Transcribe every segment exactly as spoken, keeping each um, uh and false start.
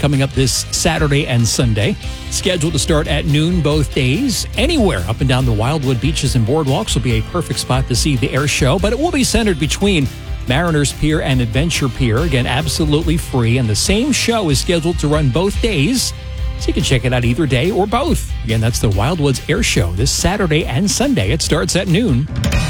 coming up this Saturday and Sunday. Scheduled to start at noon both days. Anywhere up and down the Wildwood beaches and boardwalks will be a perfect spot to see the air show, but it will be centered between Mariners Pier and Adventure Pier. Again, absolutely free, and the same show is scheduled to run both days, so you can check it out either day or both. Again, that's the Wildwoods Air Show this Saturday and Sunday. It starts at noon.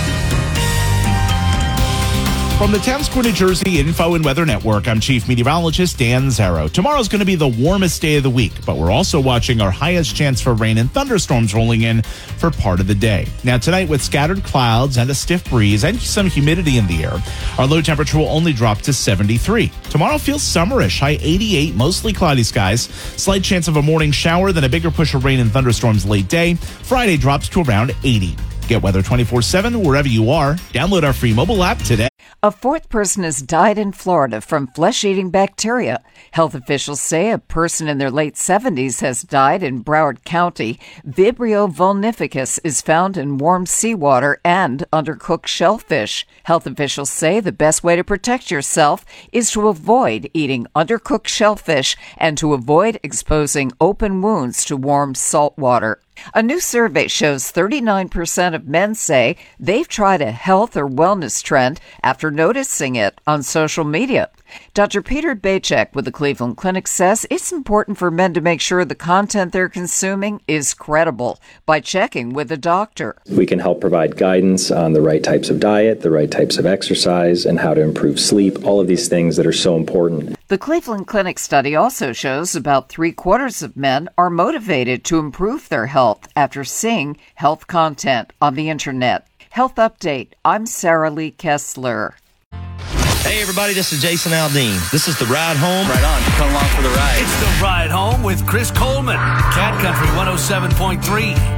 From the Town Square, New Jersey Info and Weather Network, I'm Chief Meteorologist Dan Zarrow. Tomorrow's going to be the warmest day of the week, but we're also watching our highest chance for rain and thunderstorms rolling in for part of the day. Now, tonight, with scattered clouds and a stiff breeze and some humidity in the air, our low temperature will only drop to seventy-three. Tomorrow feels summerish, high eighty-eight, mostly cloudy skies. Slight chance of a morning shower, then a bigger push of rain and thunderstorms late day. Friday drops to around eighty. Get weather twenty-four seven wherever you are. Download our free mobile app today. A fourth person has died in Florida from flesh-eating bacteria. Health officials say a person in their late seventies has died in Broward County. Vibrio vulnificus is found in warm seawater and undercooked shellfish. Health officials say the best way to protect yourself is to avoid eating undercooked shellfish and to avoid exposing open wounds to warm salt water. A new survey shows thirty-nine percent of men say they've tried a health or wellness trend after noticing it on social media. Doctor Peter Bacek with the Cleveland Clinic says it's important for men to make sure the content they're consuming is credible by checking with a doctor. We can help provide guidance on the right types of diet, the right types of exercise, and how to improve sleep, all of these things that are so important. The Cleveland Clinic study also shows about three quarters of men are motivated to improve their health after seeing health content on the internet. Health Update, I'm Sarah Lee Kessler. Hey everybody, this is Jason Aldean. This is The Ride Home. Right on, come along for the ride. It's The Ride Home with Chris Coleman. Cat Country one oh seven point three.